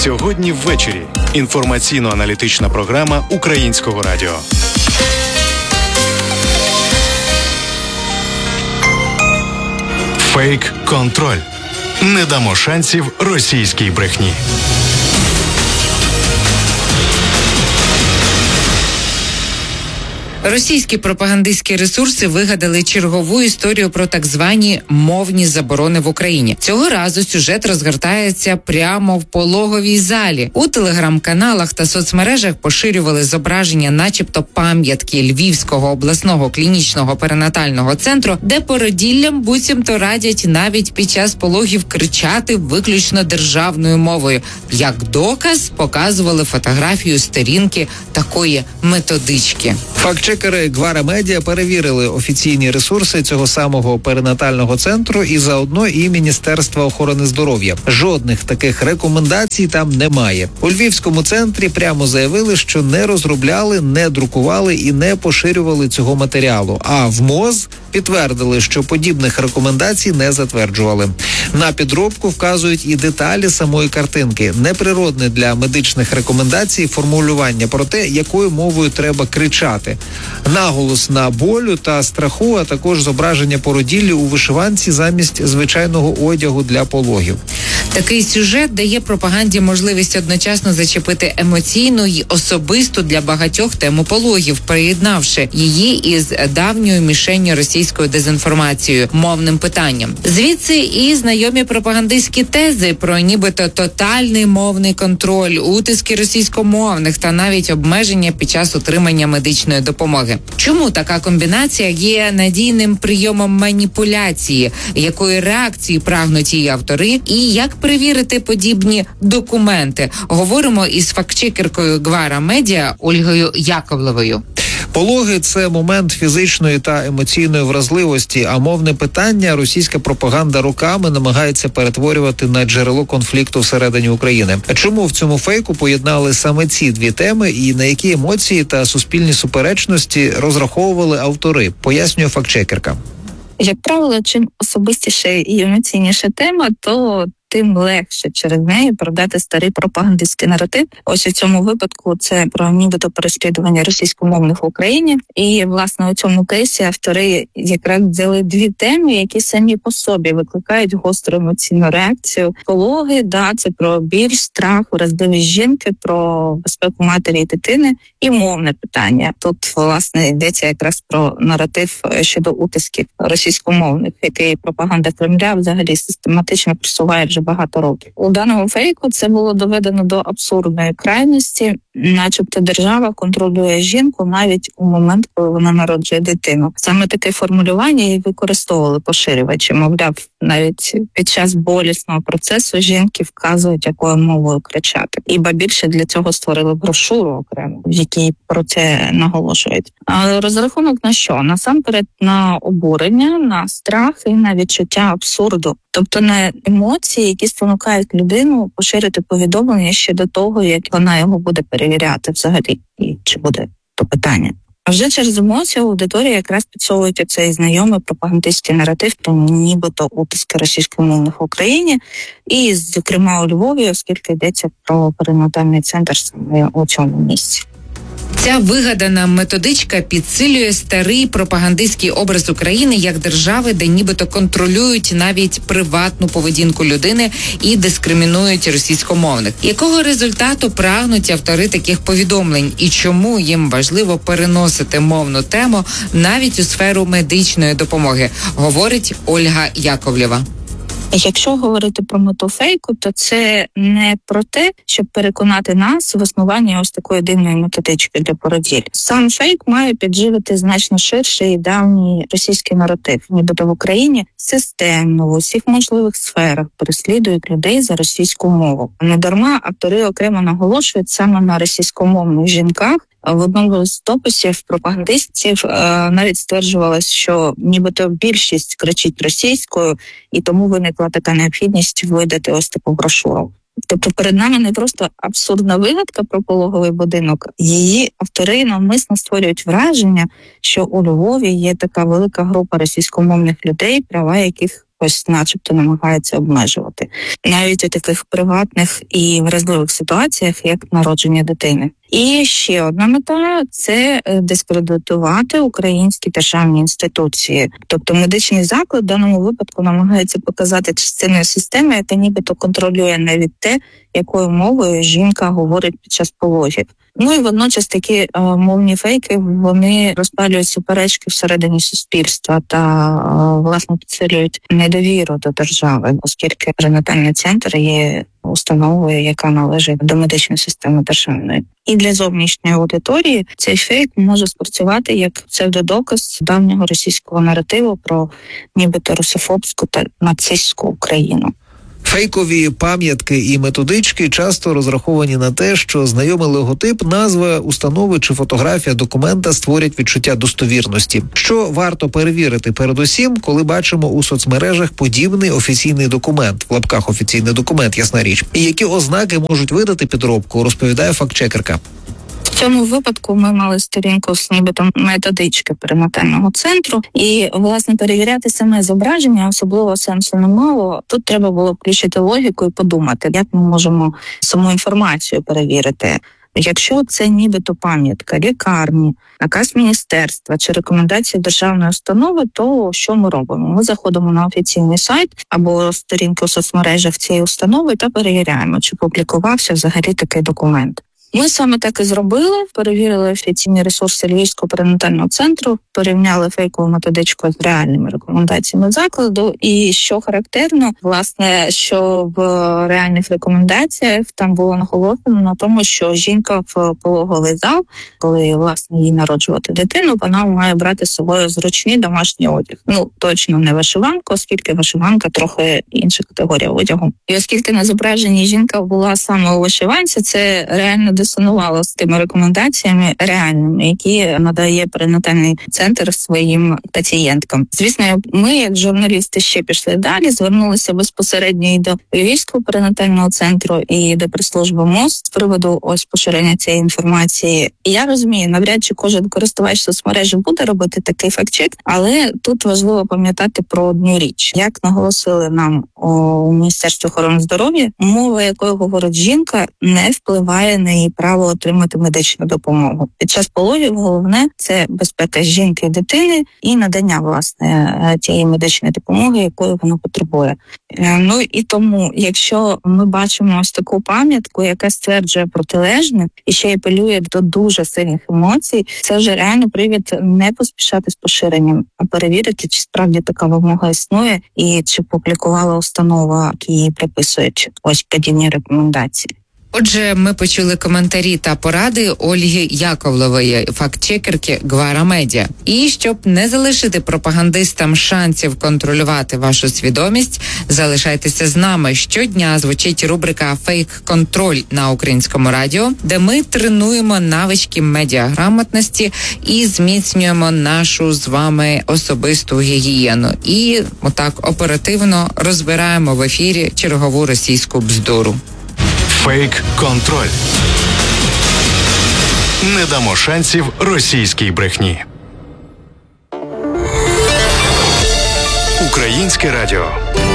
Сьогодні ввечері. Інформаційно-аналітична програма Українського радіо. Фейк-контроль. Не дамо шансів російській брехні. Російські пропагандистські ресурси вигадали чергову історію про так звані мовні заборони в Україні. Цього разу сюжет розгортається прямо в пологовій залі. У телеграм-каналах та соцмережах поширювали зображення начебто пам'ятки Львівського обласного клінічного перинатального центру, де породіллям буцімто радять навіть під час пологів кричати виключно державною мовою. Як доказ показували фотографію сторінки такої методички. Фактчекери Гвара Медіа перевірили офіційні ресурси цього самого перинатального центру і заодно і Міністерства охорони здоров'я. Жодних таких рекомендацій там немає. У Львівському центрі прямо заявили, що не розробляли, не друкували і не поширювали цього матеріалу. А в МОЗ підтвердили, що подібних рекомендацій не затверджували. На підробку вказують і деталі самої картинки. Неприродне для медичних рекомендацій формулювання про те, якою мовою треба кричати. Наголос на болю та страху, а також зображення породіллі у вишиванці замість звичайного одягу для пологів. Такий сюжет дає пропаганді можливість одночасно зачепити емоційну й особисту для багатьох тему пологів, приєднавши її із давньою мішенню російською дезінформацією, мовним питанням. Звідси і знайомі пропагандистські тези про нібито тотальний мовний контроль, утиски російськомовних та навіть обмеження під час отримання медичної допомоги. Чому така комбінація є надійним прийомом маніпуляції, якої реакції прагнуть її автори, і як перевірити подібні документи? Говоримо із фактчекеркою Гвара Медіа Ольгою Яковлевою. Пологи – це момент фізичної та емоційної вразливості, а мовне питання російська пропаганда роками намагається перетворювати на джерело конфлікту всередині України. Чому в цьому фейку поєднали саме ці дві теми і на які емоції та суспільні суперечності розраховували автори, пояснює фактчекерка. Як правило, чим особистіша і емоційніша тема, то тим легше через неї продати старий пропагандистський наратив. Ось у цьому випадку це про нібито переслідування російськомовних в Україні. І, власне, у цьому кейсі автори якраз взяли дві теми, які самі по собі викликають гостру емоційну реакцію. Пологи, це про біль, страх, вразливість жінки, про безпеку матері і дитини і мовне питання. Тут, власне, йдеться якраз про наратив щодо утисків російськомовних, який пропаганда Кремля взагалі систематично просуває вже багато років. У даному фейку це було доведено до абсурдної крайності, начебто держава контролює жінку навіть у момент, коли вона народжує дитину. Саме таке формулювання і використовували поширювачі. Мовляв, навіть під час болісного процесу жінки вказують, якою мовою кричати. І більше для цього створили брошуру окремо, в якій про це наголошують. Але розрахунок на що? Насамперед на обурення, на страх і на відчуття абсурду. Тобто на емоції, які спонукають людину поширити повідомлення ще до того, як вона його буде перевіряти взагалі, і чи буде то питання. А вже через емоцію аудиторія якраз підсовують цей знайомий пропагандистський наратив про нібито утиски російськомовних в Україні, і, зокрема, у Львові, оскільки йдеться про перинатальний центр саме у цьому місці. Ця вигадана методичка підсилює старий пропагандистський образ України як держави, де нібито контролюють навіть приватну поведінку людини і дискримінують російськомовних. Якого результату прагнуть автори таких повідомлень і чому їм важливо переносити мовну тему навіть у сферу медичної допомоги, говорить Ольга Яковлєва. Якщо говорити про мету фейку, то це не про те, щоб переконати нас в існуванні ось такої дивної методички для породіль. Сам фейк має підживити значно ширший і давній російський наратив. Нібито в Україні системно в усіх можливих сферах переслідують людей за російську мову. Недарма автори окремо наголошують саме на російськомовних жінках. В одному з дописів пропагандистів навіть стверджувалось, що нібито більшість кричить російською, і тому виникла така необхідність видати ось таку брошуру. Тобто перед нами не просто абсурдна вигадка про пологовий будинок, її автори навмисно створюють враження, що у Львові є така велика група російськомовних людей, права яких ось начебто намагається обмежувати. Навіть у таких приватних і вразливих ситуаціях, як народження дитини. І ще одна мета – це дискредитувати українські державні інституції. Тобто медичний заклад в даному випадку намагається показати частиною системи, яка нібито контролює навіть те, якою мовою жінка говорить під час пологів. Ну і водночас такі мовні фейки, вони розпалюють суперечки всередині суспільства та, власне, підсилюють недовіру до держави, оскільки перинатальний центр є установою, яка належить до медичної системи державної. І для зовнішньої аудиторії цей фейк може спрацювати як псевдодоказ давнього російського наративу про нібито русофобську та нацистську Україну. Фейкові пам'ятки і методички часто розраховані на те, що знайомий логотип, назва установи чи фотографія документа створять відчуття достовірності. Що варто перевірити передусім, коли бачимо у соцмережах подібний офіційний документ, в лапках офіційний документ, ясна річ, і які ознаки можуть видати підробку, розповідає фактчекерка. В цьому випадку ми мали сторінку з нібито методички перинатального центру, і, власне, перевіряти саме зображення особливо сенсу не мало. Тут треба було включити логіку і подумати, як ми можемо саму інформацію перевірити. Якщо це нібито пам'ятка лікарні, наказ міністерства чи рекомендації державної установи, то що ми робимо? Ми заходимо на офіційний сайт або сторінку в соцмережах цієї установи та перевіряємо, чи публікувався взагалі такий документ. Ми саме так і зробили, перевірили офіційні ресурси Львівського перинатального центру, порівняли фейкову методичку з реальними рекомендаціями закладу. І що характерно, власне, що в реальних рекомендаціях там було наголошено на тому, що жінка в пологовий зал, коли, власне, їй народжувати дитину, вона має брати з собою зручний домашній одяг. Ну, точно не вишиванку, оскільки вишиванка трохи інша категорія одягу. І оскільки на зображенні жінка була саме у вишиванці, це реально дисонувало з тими рекомендаціями реальними, які надає перинатальний центр своїм пацієнткам. Звісно, ми, як журналісти, ще пішли далі, звернулися безпосередньо і до Львівського перинатального центру, і до прес-служби МОЗ з приводу ось поширення цієї інформації. І я розумію, навряд чи кожен користувач соцмережі буде робити такий фактчек, але тут важливо пам'ятати про одну річ. Як наголосили нам у Міністерстві охорони здоров'я, мова, якою говорить жінка, не впливає на її право отримати медичну допомогу. Під час пологів головне – це безпека жінки і дитини і надання, власне, тієї медичної допомоги, якої вона потребує. Ну і тому, якщо ми бачимо ось таку пам'ятку, яка стверджує протилежне і ще й апелює до дуже сильних емоцій, це вже реально привід не поспішати з поширенням, а перевірити, чи справді така вимога існує і чи публікувала установа, які її приписують ось подібні рекомендації. Отже, ми почули коментарі та поради Ольги Яковлевої, фактчекерки Гвара Медіа. І щоб не залишити пропагандистам шансів контролювати вашу свідомість, залишайтеся з нами. Щодня звучить рубрика «Фейк-контроль» на Українському радіо, де ми тренуємо навички медіаграмотності і зміцнюємо нашу з вами особисту гігієну. І отак оперативно розбираємо в ефірі чергову російську бздуру. Фейк-контроль. Не дамо шансів російській брехні. Українське радіо.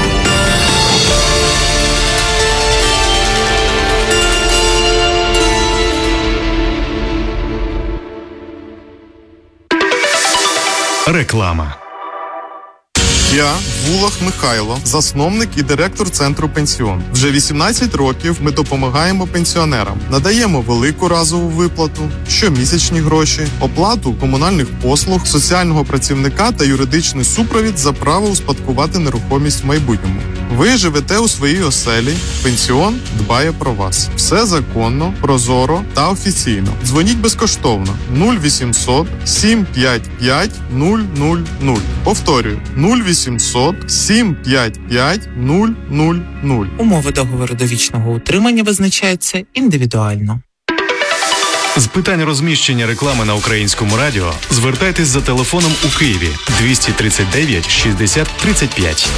Реклама. Я Вулах Михайло, засновник і директор центру «Пенсіон». Вже 18 років ми допомагаємо пенсіонерам, надаємо велику разову виплату, щомісячні гроші, оплату комунальних послуг, соціального працівника та юридичний супровід за право успадкувати нерухомість в майбутньому. Ви живете у своїй оселі, «Пенсіон» дбає про вас. Все законно, прозоро та офіційно. Дзвоніть безкоштовно 0800 755 000. Повторюю, 0800 755 000. Умови договору довічного утримання визначаються індивідуально. З питань розміщення реклами на Українському радіо звертайтесь за телефоном у Києві 239 60 35.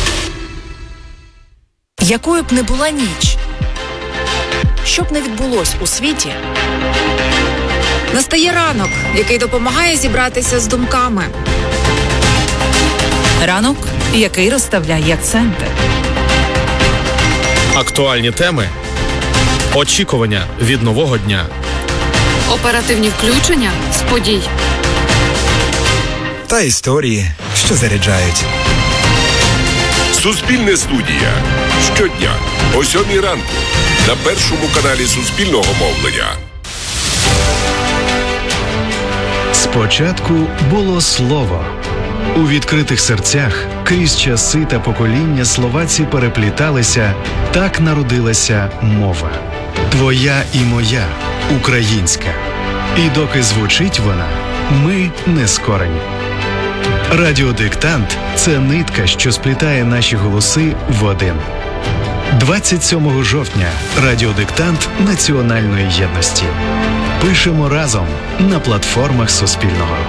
Якою б не була ніч, що б не відбулось у світі, настає ранок, який допомагає зібратися з думками. Ранок який розставляє акценти. Актуальні теми. Очікування від нового дня. Оперативні включення з подій. Та історії, що заряджають. Суспільне студія. Щодня о 7:00 ранку на першому каналі Суспільного мовлення. Спочатку було слово. У відкритих серцях крізь часи та покоління слова ці перепліталися, так народилася мова. Твоя і моя, українська. І доки звучить вона, ми не скорені. Радіодиктант – це нитка, що сплітає наші голоси в один. 27 жовтня – радіодиктант національної єдності. Пишемо разом на платформах Суспільного.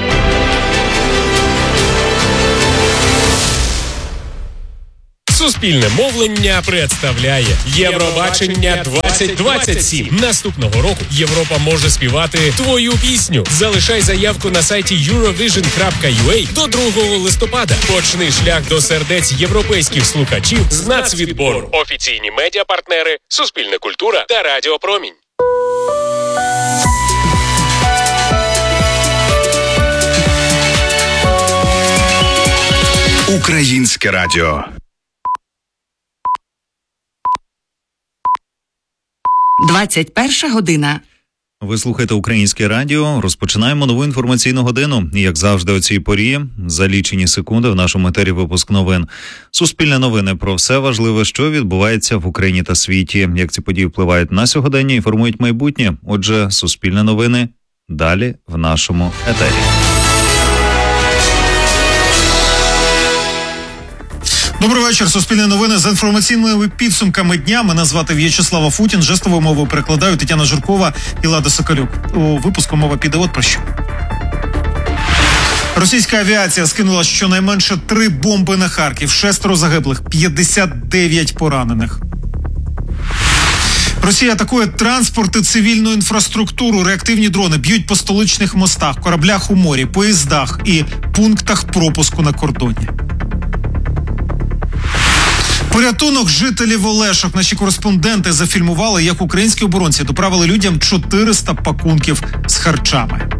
Суспільне мовлення представляє Євробачення 2027. Наступного року Європа може співати твою пісню. Залишай заявку на сайті eurovision.ua до 2 листопада. Почни шлях до сердець європейських слухачів з нацвідбору. Офіційні медіапартнери Суспільне культура та Радіо Промінь. Українське радіо. 21 година. Ви слухаєте Українське радіо. Розпочинаємо нову інформаційну годину. І, як завжди, о цій порі, за лічені секунди в нашому етері випуск новин. Суспільне новини про все важливе, що відбувається в Україні та світі. Як ці події впливають на сьогодення і формують майбутнє. Отже, Суспільне новини далі в нашому етері. Добрий вечір. Суспільне новини з інформаційними підсумками дня. Мене звати В'ячеслав Футін. Жестовою мовою перекладаю Тетяна Журкова і Лада Соколюк. У випуску мова піде от про що. Російська авіація скинула щонайменше 3 бомби на Харків. 6 загиблих, 59 поранених. Росія атакує транспорт і цивільну інфраструктуру. Реактивні дрони б'ють по столичних мостах, кораблях у морі, поїздах і пунктах пропуску на кордоні. Порятунок жителів Олешок. Наші кореспонденти зафільмували, як українські оборонці доправили людям 400 пакунків з харчами.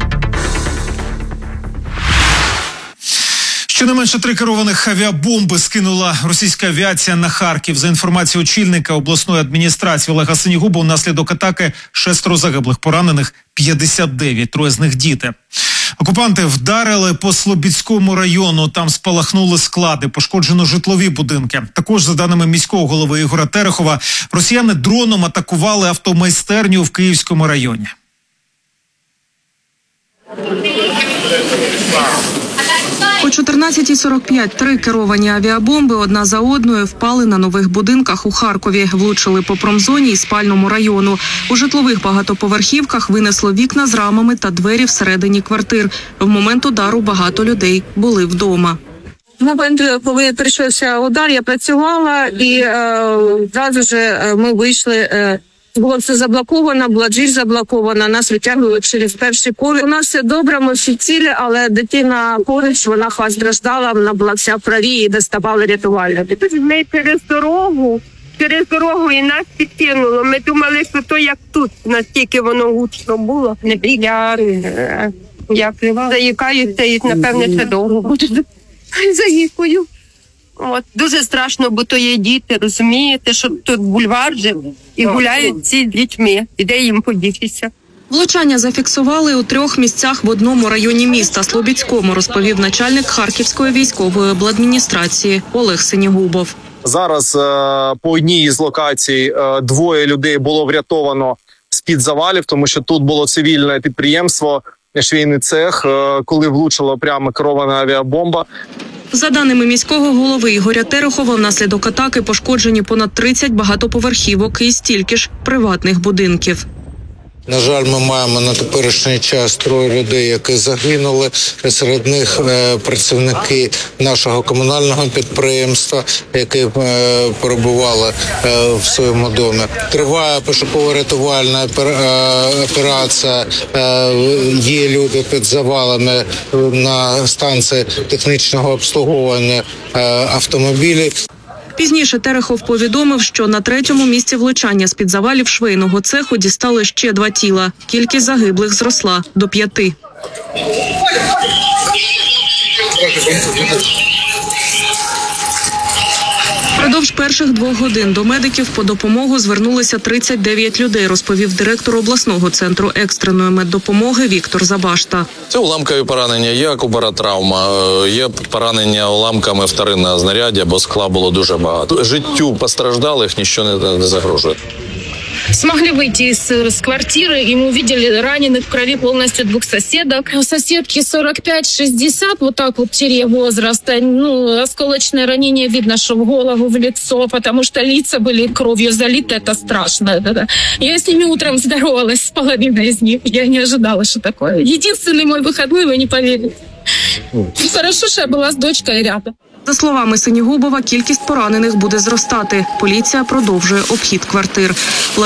Щонайменше 3 керованих авіабомби скинула російська авіація на Харків. За інформацією очільника обласної адміністрації Олега Синігуба, внаслідок атаки 6 загиблих, поранених 59, 3 з них діти. Окупанти вдарили по Слобідському району, там спалахнули склади, пошкоджено житлові будинки. Також, за даними міського голови Ігоря Терехова, росіяни дроном атакували автомайстерню в Київському районі. О 14:45 3 керовані авіабомби одна за одною впали на нових будинках у Харкові, влучили по промзоні і спальному району. У житлових багатоповерхівках винесло вікна з рамами та двері всередині квартир. В момент удару багато людей були вдома. В момент, коли прийшовся удар, я працювала і одразу ж ми вийшли. Було все заблоковано, була двір заблокована, нас витягнули через перший поверх. У нас все добре, ми всі цілі, але дитина поруч, вона постраждала, вона була вся в крові і доставали рятувальники. Ми через дорогу і нас підкинуло. Ми думали, що то як тут, настільки воно гучно було. Я заїкаюся і, напевне, ще довго буду заїкою. От, дуже страшно, бо то є діти, розумієте, що тут бульвар же і гуляють ці дітьми, і де їм подітися. Влучання зафіксували у 3 місцях в одному районі міста – Слобідському, розповів начальник Харківської військової обладміністрації Олег Синігубов. Зараз по одній із локацій 2 людей було врятовано з-під завалів, тому що тут було цивільне підприємство, швейний цех, коли влучила прямо керована авіабомба. За даними міського голови Ігоря Терехова, внаслідок атаки пошкоджені понад 30 багатоповерхівок і стільки ж приватних будинків. На жаль, ми маємо на теперішній час 3 людей, які загинули. Серед них працівники нашого комунального підприємства, які перебували в своєму домі. Триває пошуково-рятувальна операція. Є люди під завалами на станції технічного обслуговування автомобілів. Пізніше Терехов повідомив, що на 3-му місці влучання з-під завалів швейного цеху дістали ще 2 тіла. Кількість загиблих зросла до 5. Впродовж перших 2 годин до медиків по допомогу звернулися 39 людей, розповів директор обласного центру екстреної меддопомоги Віктор Забашта. Це уламкові поранення, є акубаротравма, є поранення уламками вторинного знаряддя, бо скла було дуже багато. Життю постраждалих нічого не загрожує. Смогли выйти с квартиры, и мы увидели раненых в крови полностью 2 соседок. У соседки 45-60, вот так вот тире возраста. Осколочное ранение видно, что в голову, в лицо, потому что лица были кровью залиты, это страшно. Да-да. Я с ними утром здоровалась, с половиной из них. Я не ожидала, что такое. Единственный мой выходной, вы не поверите. Хорошо, что я была с дочкой рядом. За словами Синігубова, кількість поранених буде зростати. Поліція продовжує обхід квартир.